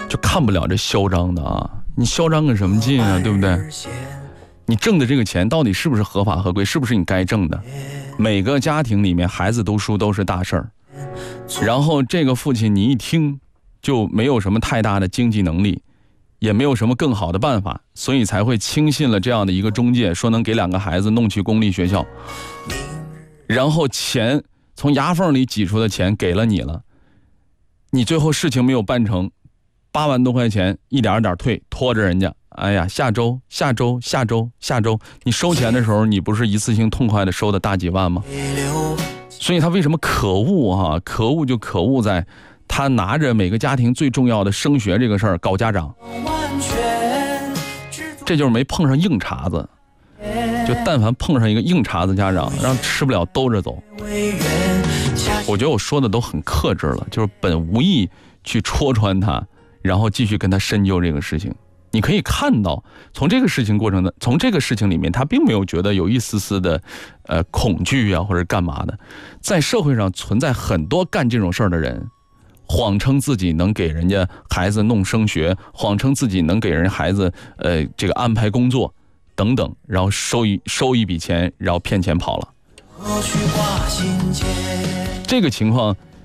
就看不了这嚣张的啊！你嚣张个什么劲啊，对不对？你挣的这个钱到底是不是合法合规，是不是你该挣的？每个家庭里面孩子读书都是大事儿，然后这个父亲你一听就没有什么太大的经济能力，也没有什么更好的办法，所以才会轻信了这样的一个中介，说能给2个孩子弄去公立学校，然后钱从牙缝里挤出的钱给了你了，你最后事情没有办成，8万多块钱一点点退，拖着人家，哎呀，下周，你收钱的时候，你不是一次性痛快的收的大几万吗？所以他为什么可恶啊？可恶就可恶在，他拿着每个家庭最重要的升学这个事儿搞家长，这就是没碰上硬茬子。就但凡碰上一个硬茬子家长，让吃不了兜着走。我觉得我说的都很克制了，就是本无意去戳穿他，然后继续跟他深究这个事情。你可以看到，从这个事情里面，他并没有觉得有一丝丝的恐惧啊，或者干嘛的。在社会上存在很多干这种事儿的人，谎称自己能给人家孩子弄升学，谎称自己能给人孩子这个安排工作等等，然后收一笔钱，然后骗钱跑了。这个情况